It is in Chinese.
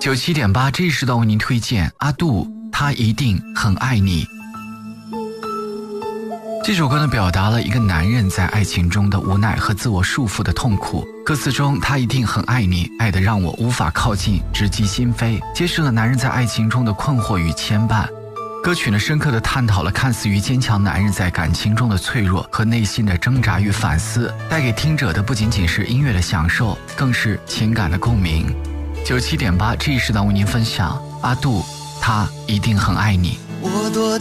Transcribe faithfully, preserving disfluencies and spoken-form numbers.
九七点八这一时段为您推荐阿杜，他一定很爱你。这首歌呢，表达了一个男人在爱情中的无奈和自我束缚的痛苦。歌词中他一定很爱你，爱得让我无法靠近，直击心扉，揭示了男人在爱情中的困惑与牵绊。歌曲呢，深刻地探讨了看似于坚强男人在感情中的脆弱和内心的挣扎与反思，带给听者的不仅仅是音乐的享受，更是情感的共鸣。九七点八这一时段为您分享阿杜，他一定很爱你。 我躲